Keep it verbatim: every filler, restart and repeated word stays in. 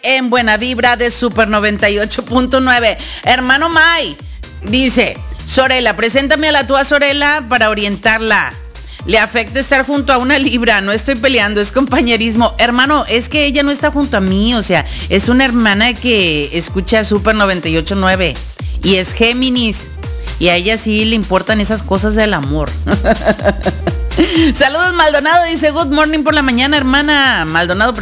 En Buena Vibra de Super noventa y ocho punto nueve. Hermano May dice: Sorela, preséntame a la tua Sorela para orientarla. Le afecta estar junto a una libra. No estoy peleando, es compañerismo. Hermano, es que ella no está junto a mí. O sea, es una hermana que escucha Super noventa y ocho punto nueve y es Géminis. Y a ella sí le importan esas cosas del amor. Saludos, Maldonado. Dice: Good morning por la mañana, hermana. Maldonado.